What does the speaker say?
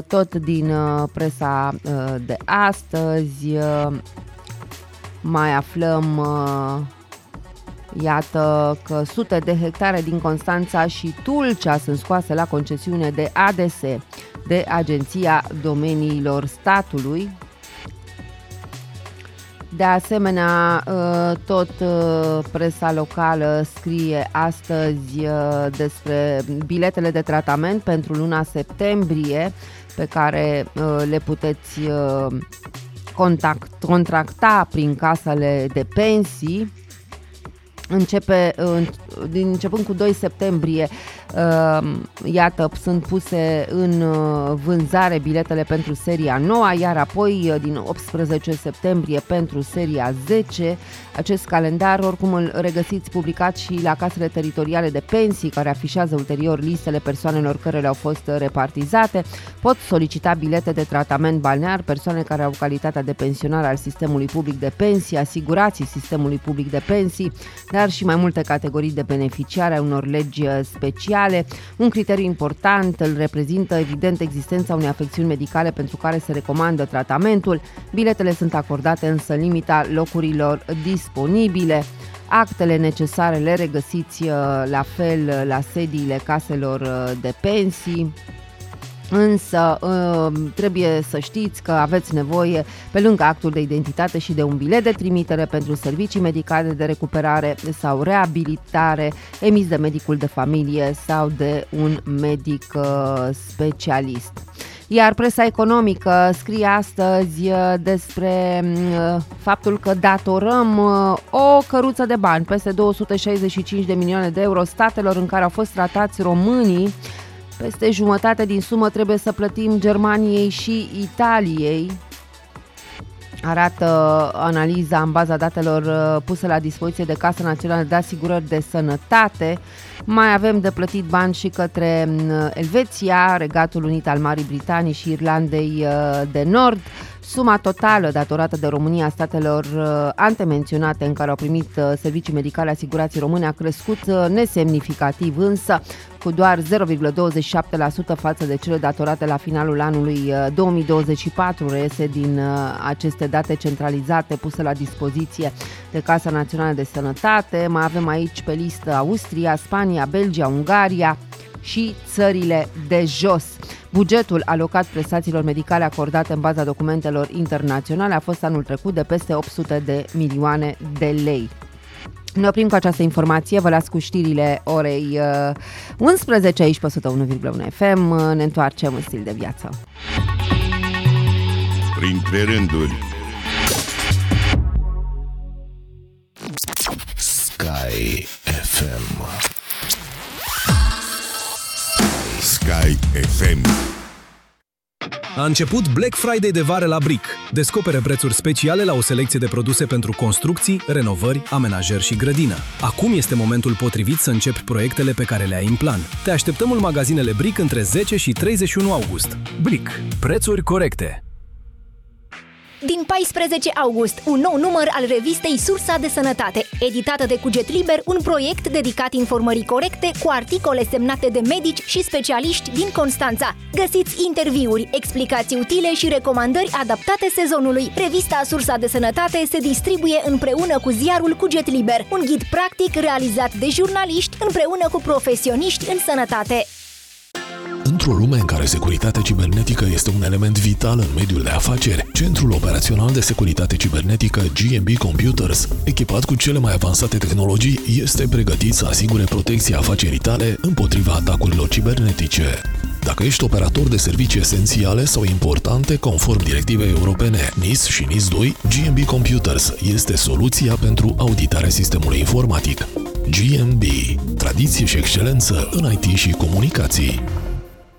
Tot din presa de astăzi mai aflăm, iată, că sute de hectare din Constanța și Tulcea sunt scoase la concesiune de ADS, de Agenția Domeniilor Statului. De asemenea, tot presa locală scrie astăzi despre biletele de tratament pentru luna septembrie, pe care le puteți contracta prin casele de pensii. Începând cu 2 septembrie, iată, sunt puse în vânzare biletele pentru seria 9, iar apoi din 18 septembrie pentru seria 10. Acest calendar oricum îl regăsiți publicat și la casele teritoriale de pensii, care afișează ulterior listele persoanelor care le-au fost repartizate. Pot solicita bilete de tratament balnear persoane care au calitatea de pensionar al sistemului public de pensii, asigurații sistemului public de pensii, dar și mai multe categorii de beneficiari ai unor legi speciale. Un criteriu important îl reprezintă evident existența unei afecțiuni medicale pentru care se recomandă tratamentul. Biletele sunt acordate însă în limita locurilor disponibile. Actele necesare le regăsiți la fel la sediile caselor de pensii. Însă trebuie să știți că aveți nevoie, pe lângă actul de identitate, și de un bilet de trimitere pentru servicii medicale de recuperare sau reabilitare emis de medicul de familie sau de un medic specialist. Iar presa economică scrie astăzi despre faptul că datorăm o căruță de bani, peste 265 de milioane de euro, statelor în care au fost tratați românii. Peste jumătate din sumă trebuie să plătim Germaniei și Italiei, arată analiza în baza datelor puse la dispoziție de Casa Națională de Asigurări de Sănătate. Mai avem de plătit bani și către Elveția, Regatul Unit al Marii Britanii și Irlandei de Nord. Suma totală datorată de România statelor antemenționate în care au primit servicii medicale asigurații române a crescut nesemnificativ, însă cu doar 0,27% față de cele datorate la finalul anului 2024, reiese din aceste date centralizate puse la dispoziție de Casa Națională de Sănătate. Mai avem aici pe listă Austria, Spania, Belgia, Ungaria și țările de jos. Bugetul alocat prestațiilor medicale acordate în baza documentelor internaționale a fost anul trecut de peste 800 de milioane de lei. Ne oprim cu această informație, vă las cu știrile orei 11 aici pe 101,1 FM. Ne întoarcem în stil de viață. Printre rânduri. Sky FM. Sky FM. A început Black Friday de vară la Brick. Descopere prețuri speciale la o selecție de produse pentru construcții, renovări, amenajări și grădină. Acum este momentul potrivit să începi proiectele pe care le ai în plan. Te așteptăm în magazinele Brick între 10 și 31 august. Brick. Prețuri corecte. Din 14 august, un nou număr al revistei Sursa de Sănătate, editată de Cuget Liber, un proiect dedicat informării corecte cu articole semnate de medici și specialiști din Constanța. Găsiți interviuri, explicații utile și recomandări adaptate sezonului. Revista Sursa de Sănătate se distribuie împreună cu ziarul Cuget Liber, un ghid practic realizat de jurnaliști împreună cu profesioniști în sănătate. Într-o lume în care securitatea cibernetică este un element vital în mediul de afaceri, Centrul Operațional de Securitate Cibernetică GMB Computers, echipat cu cele mai avansate tehnologii, este pregătit să asigure protecția afacerii tale împotriva atacurilor cibernetice. Dacă ești operator de servicii esențiale sau importante conform directivei europene NIS și NIS-2, GMB Computers este soluția pentru auditarea sistemului informatic. GMB. Tradiție și excelență în IT și comunicații.